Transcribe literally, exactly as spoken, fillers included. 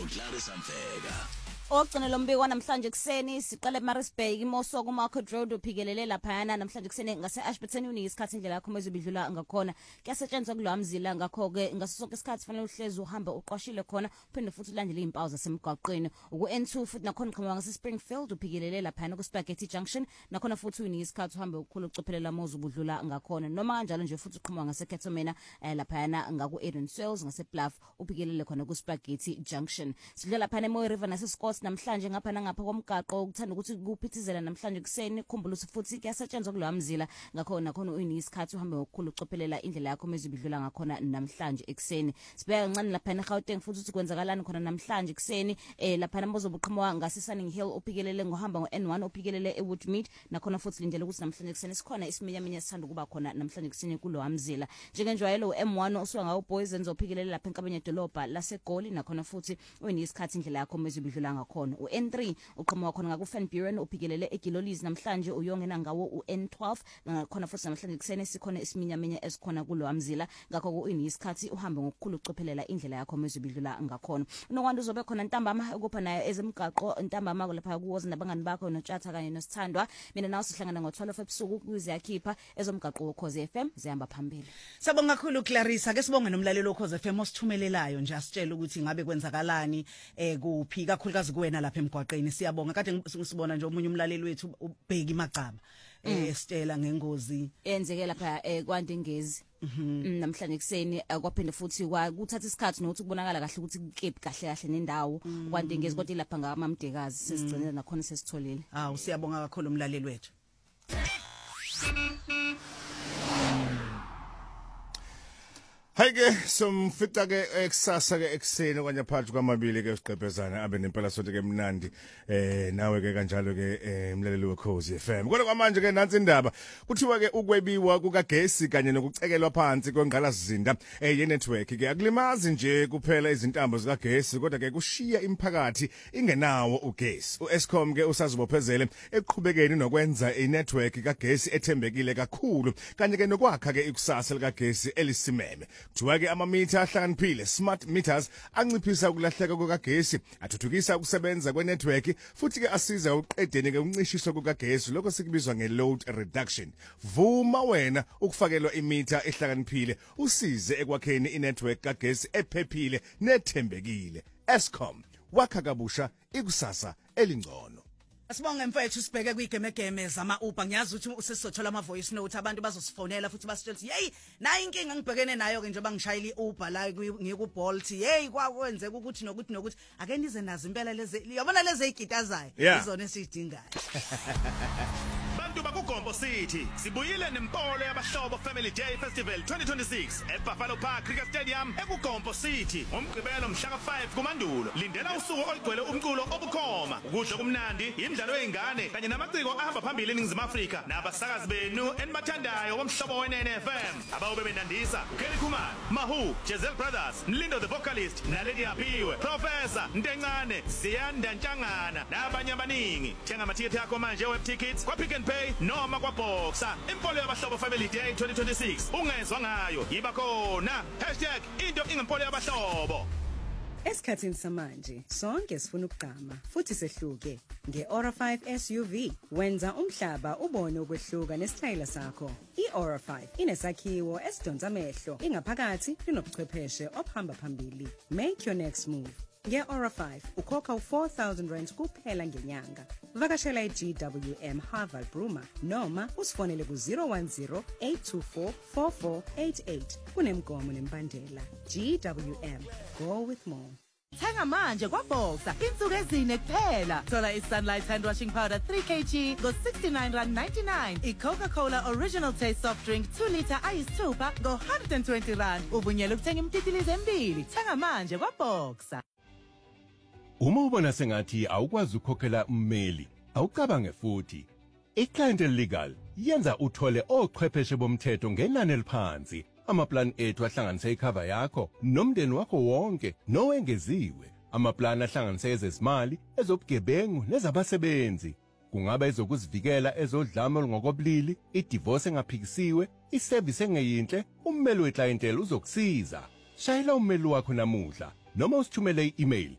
noClarissa Mfeka. Ogcina lo mbiko namhlanje kuseni siqale eMaritzburg imoso kuMarket Road uphikelele laphayana namhlanje kuseni ngase Ashburton uni isikhathi indlela yakho mezibidlula ngakhona kuyasetshenzwa kulwamzila ngakho ke ngaso sonke isikhathi fanele uhlezi uhamba uqwashile khona uphinde futhi ulandele izimpawu zasemgwaqweni uku N two futhi nakhona uqhamuka ngase Springfield uphikelele laphayana ku Spaghetti Junction nakhona futhi uni isikhathi uhamba ukukhulu ucophelela mozo ubudlula ngakhona noma kanjalo nje futhi uqhamuka ngase Ketomena laphayana ngaku Eden Sales ngase Bluff uphikelele khona ku Spaghetti Junction sidlula laphayana eMoy River nase Scott namhlanje ngapha nangapha komgaqo ukuthanda ukuthi kuphithizela namhlanje kuseni khumbula futhi kuyasetshenzwa kulwamzila ngakho nakhona uyini isikhathi uhambe ngokukhulu ucophelela indlela yakho mezibidlula ngakhona namhlanje ekseni sibeka kancane lapha eGauteng futhi ukuthi kwenzakalani khona namhlanje kuseni eh lapha namozobuqhamuka ngase Sunning Hill uphikelele ngohamba ngo N one uphikelele eWoodmead nakhona futhi lindele ukuthi namhlanje kuseni sikhona isiminyaminya sithanda kuba khona namhlanje kuseni kulwamzila njengenjwayelo u M one usuka ngawo Boys enzophikelele lapha enkabanye edolobha laseGoli nakhona futhi uyini isikhathi indlela yakho mezibidlula ngakhona u N three uqhamuka khona ngaku Van Buren uphikelele eGilolies namhlanje uyongena ngawo u N twelve ngakhona futhi namhlanje kusene sikhona isiminyaminya esikhona kulwamzila ngakho ku ini isikhathi uhambe ngokukhulu ucophelela indlela yakho mezibidlula ngakhona unokwanda uzobe khona ntambama ukupha nayo ezemgaqo ntambama lapha kuwoza nabangani bakho notshatha kanye nosithandwa mina nawe sihlangana ngo twelve ebusuku kuziyakhipha ezomgaqo woKhoze F M zihamba phambili. Sabonga kakhulu Clarissa ke sibonge nomlaleli woKhoze F M osithumelelayo nje asitshela ukuthi ngabe kwenzakalani eh kuphi kakhulukazi kuwena lapha emgwaqeni siyabonga kade sibona nje omunye umlaleli wethu ubheki Macaba eh stela ngengozi enzeke lapha eh kwaNdengezi namhlanje kuseni kwaphinde futhi kuthatha isikhathi nokuthi kubonakala kahle ukuthi kephi kahle kahle nendawo kwaNdengezi kodwa lapha ngamamdekazi sesigcinela nakhona sesitholile. Ah usiyabonga kakhulu umlaleli wethu. Hayke somfita ke eksasa ke ekseni kwanye phakathi kwamabili ke siqephezana abe nempela sonke ke mnandi eh nawe ke kanjalo ke emlaleli weKhoze F M kodwa kwamanje ke nansi indaba kuthiwa ke ukwebiwa kukagesi kanye nokucekelwa phansi kwengqalasizinda eh ye network ke akulimazi nje kuphela izintambo zikagesi kodwa ke kushiya imphakathi ingenawo ugesi uEskom ke usazibophezele eqhubekeni nokwenza inetwork kagesi ethembekile kakhulu kanye ke nokwakha ke ikusasa likagesi elisimeme kuthiwa ke amamitha ahlakaniphile smart meters anciphisa ukulahleka kukagesi athuthukisa ukusebenza kwenetwork futhi ke asiza uqedeni ke uncishiso kukagesi lokho sikubizwa ngeload reduction vuma wena ukufakelwa imitha ehlakaniphile usize ekwakheni inetwork kagesi ephephile nethembekile Eskom wakha kabusha ikusasa elingcono. Asibonge mfethu sibheke kwigemegeme zama Uber ngiyazi ukuthi usesizothola ama voice note abantu bazosifonela futhi basitshela ukuthi hey nayi inkinga ngibhekene nayo ke njengoba ngishayela iUber la ngiku Bolt hey kwakwenzeka ukuthi nokuthi nokuthi ake nize nazo impela lezi yabona lezi igitazayo izona esiyidingayo. Bantu bakuGombo City sibuyile nempolo yabahlobo Family Day Festival twenty twenty-six eBuffalo Park Cricket Stadium eKuGombo City ngomgqibelo mhla ka five kuMandulo lindela usuku olugcwele umculo obukhoma ukudla kumnandi imidlalo yeingane kanye namaciko ahamba phambili eNingizimu Afrika nabasakazi benu enibathandayo bomhlobo we N F M abawe benandisa Kelly Khumalo Mahu Jezel Brothers Nlindo the vocalist naledi Aphiwe Professor Ntencane Ziyanda Ntshangana nabanye abaningi thenga amathikithi akho manje web tickets kwa Pick n Pay noma kwa Boxer impolo yabahlobo Family Day twenty twenty-six ungezwe ngayo yiba khona hashtag into ingempolo yabahlobo. Esikhathini samanje sonke sifuna ukugqama futhi sehluke ngeAura five S U V wenza umhlaba ubone ukwehluka nesitayela sakho. iAura five inesakhiwo esidonsa amehlo ingaphakathi linobuchwepheshe obuhamba phambili. Make your next move. ngeAura five ukhokha u four thousand rand kuphela ngenyanga. Vakashela iG W M Harvard Bruma noma usifonele ku zero one zero eight two four four four eight eight kunemgomo nembandela. G W M, go with more. Thenga manje kwa Boxer insuku ezine kuphela. Thola iSunlight hand washing powder three kilograms go sixty-nine rand ninety-nine. iCoca-Cola Original Taste soft drink two litre ayisithupha go one hundred twenty rand. Uvunyelwe ukuthenga imtitilizo embili. Thenga manje kwa Boxer. Uma ubona sengathi awukwazi ukukhokhela ummeli, awucabange futhi. iClient Legal yenza uthole ochwepheshe bomthetho ngenani eliphansi. Amaplan ethu ahlanganise icover yakho nomndeni wakho wonke nowengeziwe. Amaplan ahlanganise ezezimali, ezobugebengu nezabasebenzi. Kungaba ezokuzivikela ezodlame olungokobulili, idivorce engaphikisiwe, iservice engeyinhle, ummeli weclientele uzokusiza. Shayela ummeli wakho namuhla noma usithumele i-email